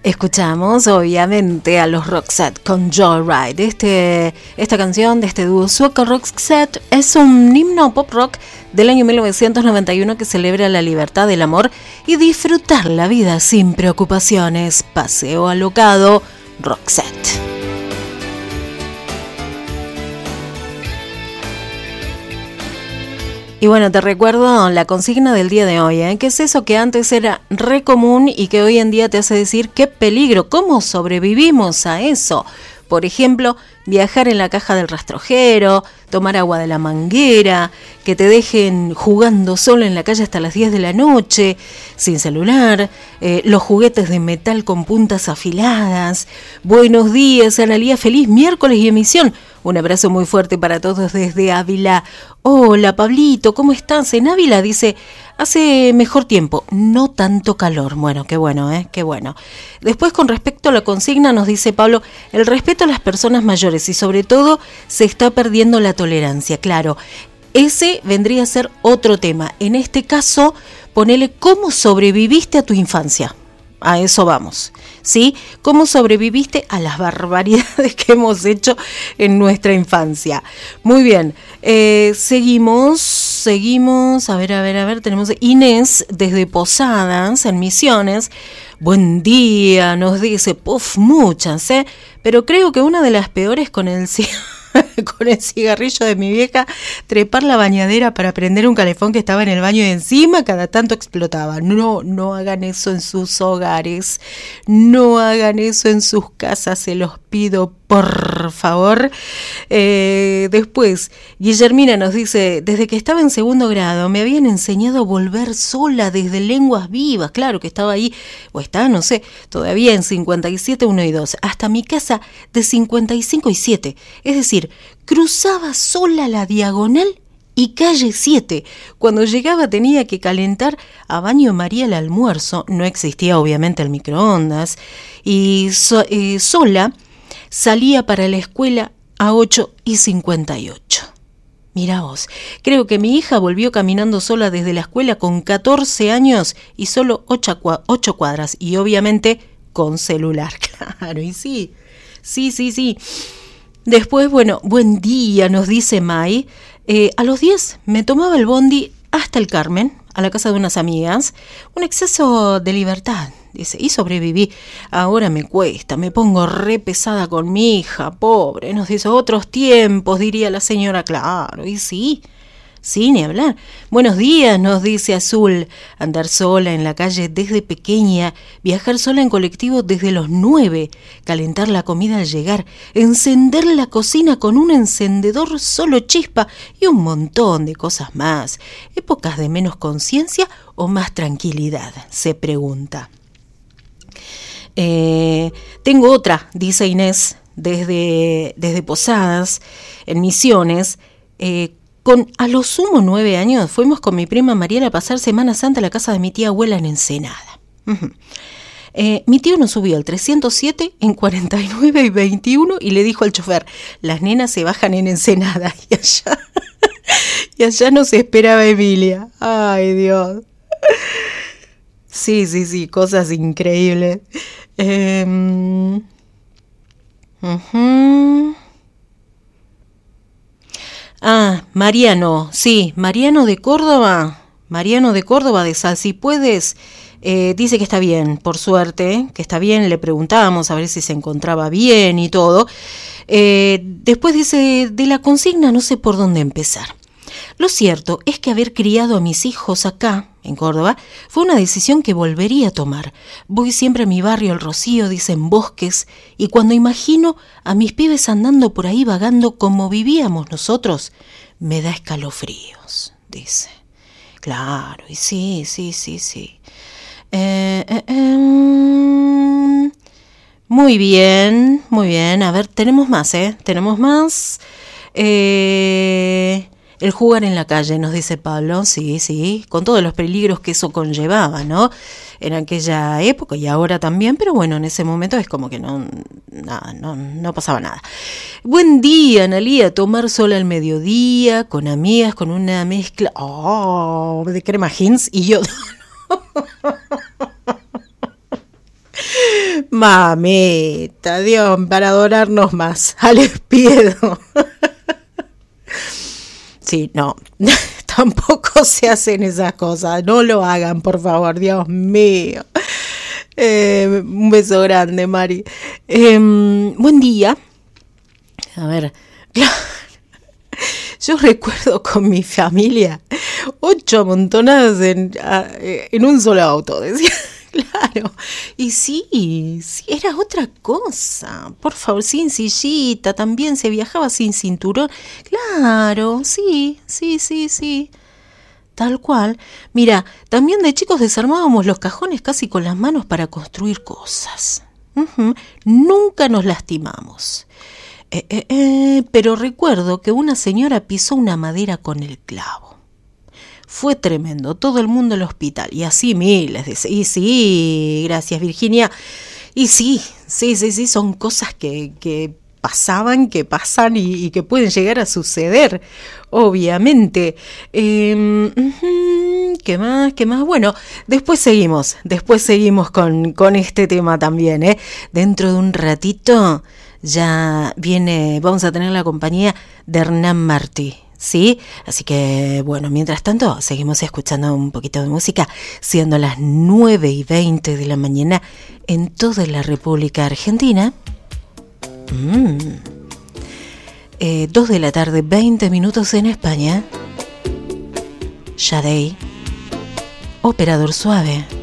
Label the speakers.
Speaker 1: Escuchamos obviamente a los Roxette con Joyride. Esta canción de este dúo sueco Roxette es un himno pop rock del año 1991 que celebra la libertad del amor y disfrutar la vida sin preocupaciones. Paseo alocado, Roxette. Y bueno, te recuerdo la consigna del día de hoy, ¿eh? ¿Qué es eso que antes era re común y que hoy en día te hace decir qué peligro? ¿Cómo sobrevivimos a eso? Por ejemplo, viajar en la caja del rastrojero, tomar agua de la manguera, que te dejen jugando solo en la calle hasta las 10 de la noche, sin celular, los juguetes de metal con puntas afiladas. Buenos días, Analía, feliz miércoles y emisión. Un abrazo muy fuerte para todos desde Ávila. Hola, Pablito, ¿cómo estás? En Ávila dice, hace mejor tiempo, no tanto calor. Bueno, qué bueno, qué bueno. Después, con respecto a la consigna, nos dice Pablo, el respeto a las personas mayores y sobre todo se está perdiendo la tolerancia. Claro, ese vendría a ser otro tema. En este caso, ponele cómo sobreviviste a tu infancia. A eso vamos, ¿sí? ¿Cómo sobreviviste a las barbaridades que hemos hecho en nuestra infancia? Muy bien, seguimos, a ver, tenemos Inés desde Posadas, en Misiones. Buen día, nos dice, muchas, pero creo que una de las peores con el cigarrillo de mi vieja, trepar la bañadera para prender un calefón que estaba en el baño y encima cada tanto explotaba. No hagan eso en sus hogares, no hagan eso en sus casas, se los pido por favor. Después, Guillermina nos dice, desde que estaba en segundo grado me habían enseñado a volver sola desde Lenguas Vivas, claro que estaba ahí, o está, no sé, todavía en 57, 1 y 2, hasta mi casa de 55 y 7, es decir, cruzaba sola la diagonal y calle 7. Cuando llegaba tenía que calentar a baño María el almuerzo, no existía obviamente el microondas, y sola salía para la escuela a 8:58. Mirá vos, creo que mi hija volvió caminando sola desde la escuela con 14 años y solo 8 cuadras, y obviamente con celular, claro, y sí. Después, bueno, buen día, nos dice May. A los 10 me tomaba el bondi hasta el Carmen, a la casa de unas amigas. Un exceso de libertad, dice, y sobreviví. Ahora me cuesta, me pongo re pesada con mi hija, pobre. Nos dice, otros tiempos, diría la señora, claro, y sí, ni hablar. Buenos días, nos dice Azul. Andar sola en la calle desde pequeña, viajar sola en colectivo desde los 9, calentar la comida al llegar, encender la cocina con un encendedor solo chispa y un montón de cosas más. ¿Épocas de menos conciencia o más tranquilidad?, se pregunta. Tengo otra, dice Inés, desde Posadas, en Misiones. Con a lo sumo 9 años fuimos con mi prima Mariela a pasar Semana Santa a la casa de mi tía abuela en Ensenada. Mi tío nos subió al 307 en 49 y 21 y le dijo al chofer, las nenas se bajan en Ensenada y allá nos esperaba Emilia. Ay, Dios. Sí, cosas increíbles. Mariano, sí, Mariano de Córdoba de Sal, si puedes, dice que está bien, por suerte, que está bien, le preguntábamos a ver si se encontraba bien y todo. Después dice, de la consigna no sé por dónde empezar. Lo cierto es que haber criado a mis hijos acá, en Córdoba, fue una decisión que volvería a tomar. Voy siempre a mi barrio, El Rocío, dicen Bosques, y cuando imagino a mis pibes andando por ahí vagando como vivíamos nosotros, me da escalofríos, dice. Claro, y sí. Muy bien. A ver, tenemos más. El jugar en la calle, nos dice Pablo, sí, con todos los peligros que eso conllevaba, ¿no? En aquella época y ahora también, pero bueno, en ese momento es como que no pasaba nada. Buen día, Analía, tomar sola al mediodía, con amigas, con una mezcla, de crema Heinz y yo. Mamita, Dios, para adorarnos más. Al espiedo. Sí, no, tampoco se hacen esas cosas. No lo hagan, por favor, Dios mío. Un beso grande, Mari. Buen día. A ver, yo recuerdo con mi familia 8 amontonadas en un solo auto, decía. Claro, y sí, era otra cosa. Por favor, sin sillita, también se viajaba sin cinturón. Claro, sí. Tal cual. Mira, también de chicos desarmábamos los cajones casi con las manos para construir cosas. Nunca nos lastimamos. Pero recuerdo que una señora pisó una madera con el clavo. Fue tremendo, todo el mundo al hospital, y así miles de... Y sí, gracias Virginia. Y sí, son cosas que pasaban, que pasan y que pueden llegar a suceder, obviamente. ¿Qué más? Bueno, después seguimos con este tema también, Dentro de un ratito ya viene, vamos a tener la compañía de Hernán Martí. ¿Sí? Así que, bueno, mientras tanto, seguimos escuchando un poquito de música, siendo las 9:20 de la mañana en toda la República Argentina. 2 de la tarde, 20 minutos en España. Sade, Operador Suave.